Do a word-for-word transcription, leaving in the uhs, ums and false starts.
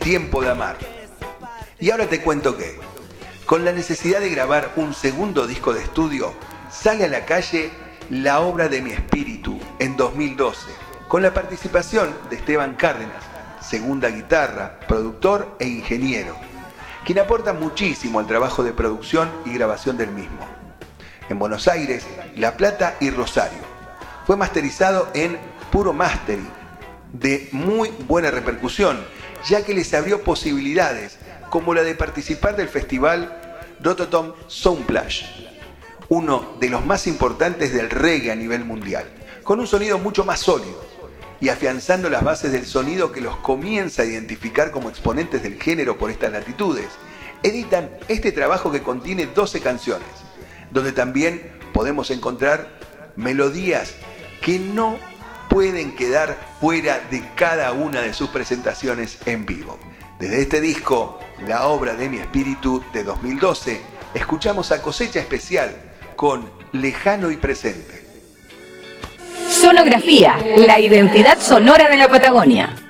Tiempo de Amar. Y ahora te cuento que, con la necesidad de grabar un segundo disco de estudio, sale a la calle La Obra de mi Espíritu en dos mil doce, con la participación de Esteban Cárdenas, segunda guitarra, productor e ingeniero, quien aporta muchísimo al trabajo de producción y grabación del mismo. En Buenos Aires, La Plata y Rosario. Fue masterizado en Puro Mastering, de muy buena repercusión, ya que les abrió posibilidades como la de participar del festival Rototom Soundplash, uno de los más importantes del reggae a nivel mundial, con un sonido mucho más sólido y afianzando las bases del sonido que los comienza a identificar como exponentes del género por estas latitudes. Editan este trabajo que contiene doce canciones, donde también podemos encontrar melodías que no pueden quedar fuera de cada una de sus presentaciones en vivo. Desde este disco, La Obra de mi Espíritu de dos mil doce, escuchamos a Cosecha Especial con Lejano y Presente. Sonografía, la identidad sonora de la Patagonia.